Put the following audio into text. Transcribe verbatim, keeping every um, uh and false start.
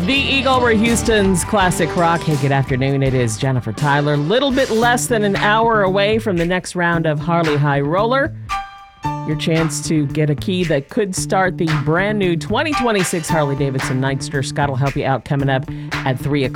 The Eagle were Houston's classic rock. Hey, good afternoon. It is Jennifer Tyler. Little bit less than an hour away from the next round of Harley High Roller. Your chance to get a key that could start the brand new twenty twenty-six Harley Davidson Nightster. Scott will help you out coming up at three o'clock.